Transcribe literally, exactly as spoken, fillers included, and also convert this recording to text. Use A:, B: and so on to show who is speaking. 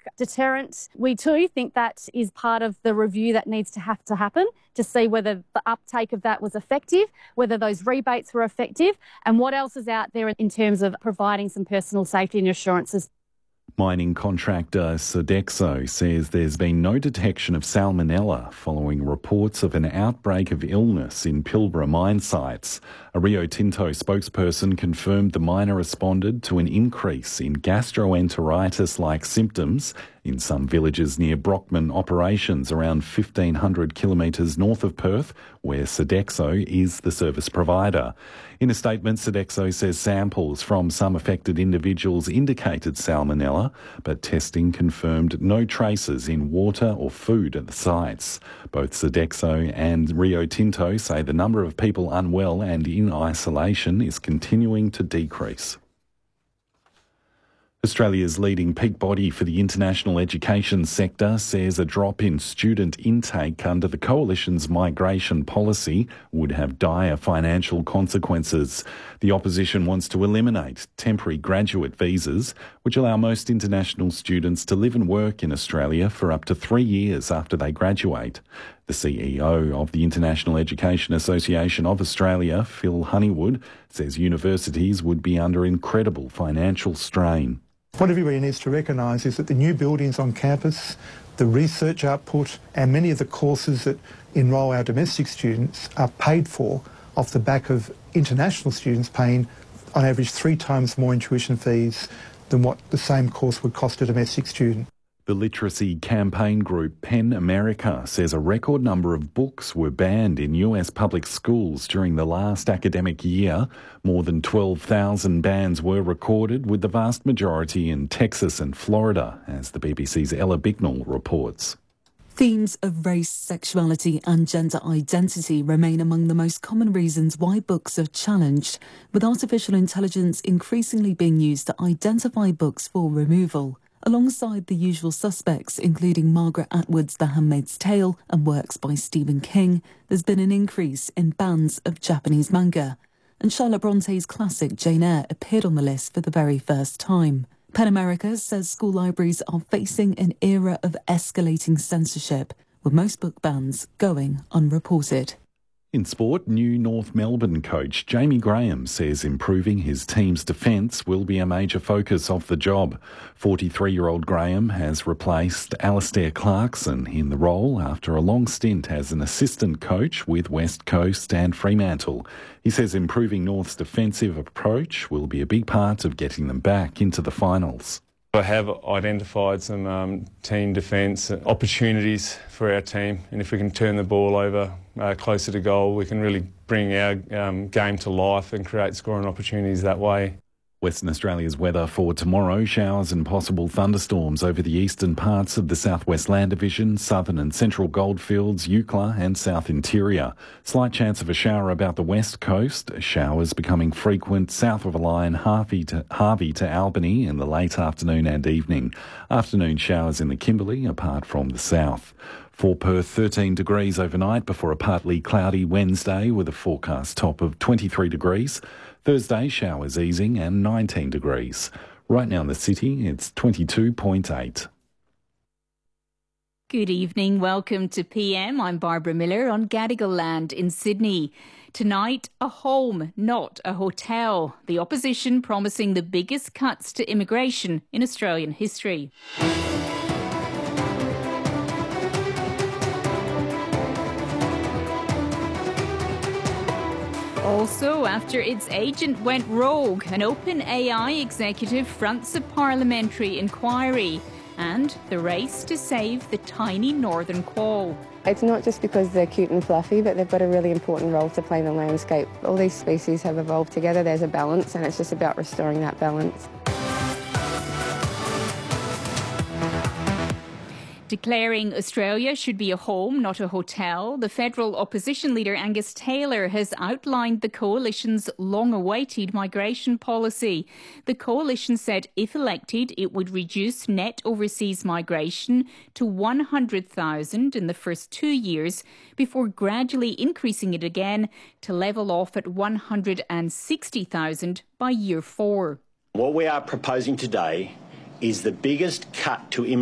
A: deterrent. We too think that is part of the review that needs to have to happen to see whether the uptake of that was effective, whether those rebates were effective, and what else is out there in terms of providing some personal safety and assurances.
B: Mining contractor Sodexo says there's been no detection of salmonella following reports of an outbreak of illness in Pilbara mine sites. A Rio Tinto spokesperson confirmed the miner responded to an increase in gastroenteritis-like symptoms in some villages near Brockman operations around fifteen hundred kilometres north of Perth, where Sodexo is the service provider. In a statement, Sodexo says samples from some affected individuals indicated salmonella, but testing confirmed no traces in water or food at the sites. Both Sodexo and Rio Tinto say the number of people unwell and in isolation is continuing to decrease. Australia's leading peak body for the international education sector says a drop in student intake under the Coalition's migration policy would have dire financial consequences. The opposition wants to eliminate temporary graduate visas, which allow most international students to live and work in Australia for up to three years after they graduate. The C E O of the International Education Association of Australia, Phil Honeywood, says universities would be under incredible financial strain.
C: What everybody needs to recognise is that the new buildings on campus, the research output and many of the courses that enrol our domestic students are paid for off the back of international students paying on average three times more in tuition fees than what the same course would cost a domestic student.
B: The literacy campaign group PEN America says a record number of books were banned in U S public schools during the last academic year. More than twelve thousand bans were recorded, with the vast majority in Texas and Florida, as the B B C's Ella Bicknell reports.
D: Themes of race, sexuality and gender identity remain among the most common reasons why books are challenged, with artificial intelligence increasingly being used to identify books for removal. Alongside the usual suspects, including Margaret Atwood's The Handmaid's Tale and works by Stephen King, there's been an increase in bans of Japanese manga. And Charlotte Bronte's classic Jane Eyre appeared on the list for the very first time. PEN America says school libraries are facing an era of escalating censorship, with most book bans going unreported.
B: In sport, new North Melbourne coach Jamie Graham says improving his team's defence will be a major focus of the job. forty-three-year-old Graham has replaced Alastair Clarkson in the role after a long stint as an assistant coach with West Coast and Fremantle. He says improving North's defensive approach will be a big part of getting them back into the finals.
E: I have identified some um, team defence opportunities for our team, and if we can turn the ball over uh, closer to goal, we can really bring our um, game to life and create scoring opportunities that way.
B: Western Australia's weather for tomorrow: showers and possible thunderstorms over the eastern parts of the Southwest Land Division, southern and central goldfields, Eucla and south interior. Slight chance of a shower about the west coast, showers becoming frequent south of the line, Harvey to, Harvey to Albany in the late afternoon and evening. Afternoon showers in the Kimberley apart from the south. For Perth, thirteen degrees overnight before a partly cloudy Wednesday with a forecast top of twenty-three degrees. Thursday, showers easing and nineteen degrees. Right now in the city, it's twenty-two point eight.
F: Good evening. Welcome to P M. I'm Barbara Miller on Gadigal land in Sydney. Tonight, a home, not a hotel. The opposition promising the biggest cuts to immigration in Australian history. Also, after its agent went rogue, an OpenAI executive fronts a parliamentary inquiry, and the race to save the tiny northern quoll.
G: It's not just because they're cute and fluffy, but they've got a really important role to play in the landscape. All these species have evolved together, there's a balance, and it's just about restoring that balance.
F: Declaring Australia should be a home, not a hotel, the federal opposition leader Angus Taylor has outlined the coalition's long-awaited migration policy. The coalition said if elected, it would reduce net overseas migration to one hundred thousand in the first two years before gradually increasing it again to level off at one hundred sixty thousand by year four.
H: What we are proposing today is the biggest cut to immigration